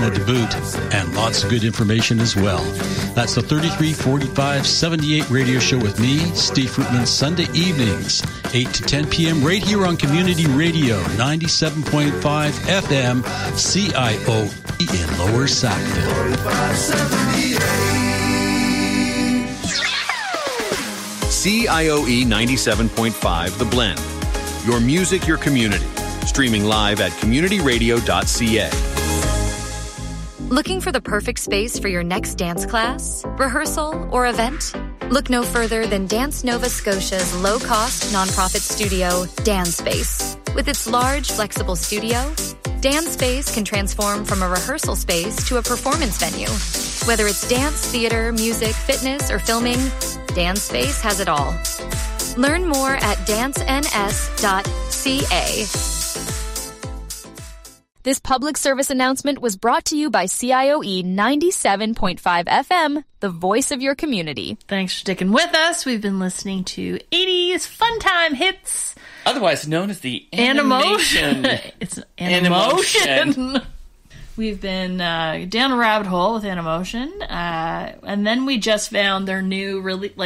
piano to boot, and lots of good information as well. That's the 3345-78 radio show with me, Steve Fruitman, Sunday evenings, 8 to 10 p.m. right here on Community Radio, 97.5 FM, CIOE in Lower Sackville. CIOE 97.5 The Blend. Your music, your community. Streaming live at communityradio.ca. Looking for the perfect space for your next dance class, rehearsal, or event? Look no further than Dance Nova Scotia's low-cost nonprofit studio, Dance Space. With its large, flexible studio, Dance Space can transform from a rehearsal space to a performance venue. Whether it's dance, theater, music, fitness, or filming, Dance Space has it all. Learn more at dancens.ca. This public service announcement was brought to you by CIOE 97.5 FM, the voice of your community. Thanks for sticking with us. We've been listening to 80s fun time hits. Otherwise known as the animation. It's Animotion. We've been down a rabbit hole with Animotion, and then we just found their new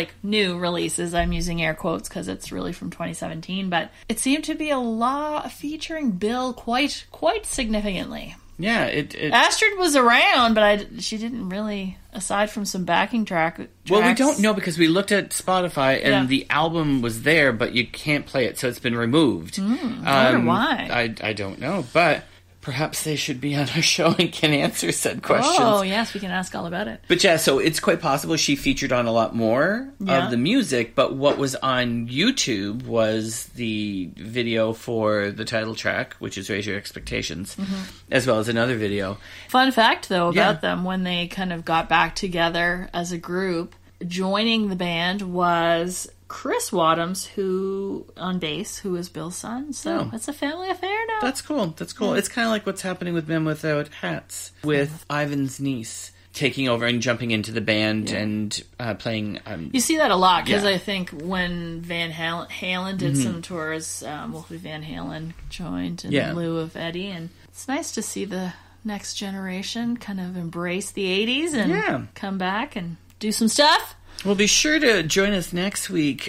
releases. I'm using air quotes because it's really from 2017, but it seemed to be a lot featuring Bill quite significantly. Yeah, Astrid was around, but she didn't really, aside from some backing tracks. Well, we don't know because we looked at Spotify and the album was there, but you can't play it, so it's been removed. I wonder why. I don't know, but perhaps they should be on our show and can answer said questions. Oh, yes, we can ask all about it. But yeah, so it's quite possible she featured on a lot more of the music, but what was on YouTube was the video for the title track, which is Raise Your Expectations, as well as another video. Fun fact, though, about them, when they kind of got back together as a group, joining the band was Chris Wadhams, who on bass, who is Bill's son. So it's a family affair now. That's cool. Yeah. It's kind of like what's happening with Men Without Hats, with Ivan's niece taking over and jumping into the band and playing. You see that a lot because I think when Van Halen did some tours, Wolfie Van Halen joined in lieu of Eddie, and it's nice to see the next generation kind of embrace the 80s and come back and do some stuff. Well, be sure to join us next week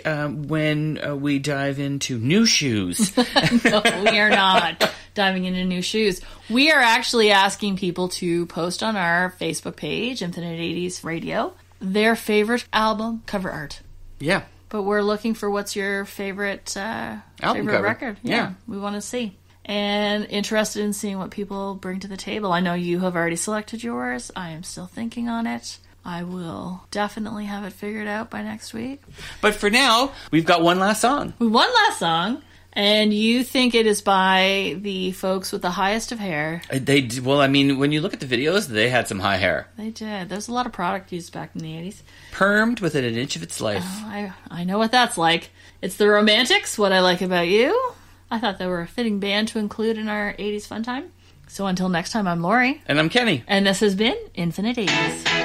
when we dive into new shoes. No, we are not diving into new shoes. We are actually asking people to post on our Facebook page, Infinite 80s Radio, their favorite album cover art. Yeah. But we're looking for what's your favorite album favorite cover. record. Yeah, we want to see. And interested in seeing what people bring to the table. I know you have already selected yours. I am still thinking on it. I will definitely have it figured out by next week. But for now, we've got one last song. One last song, and you think it is by the folks with the highest of hair. Well, I mean, when you look at the videos, they had some high hair. They did. There's a lot of product used back in the 80s. Permed within an inch of its life. Oh, I know what that's like. It's the Romantics, What I Like About You. I thought they were a fitting band to include in our 80s fun time. So until next time, I'm Lori. And I'm Kenny. And this has been Infinite 80s.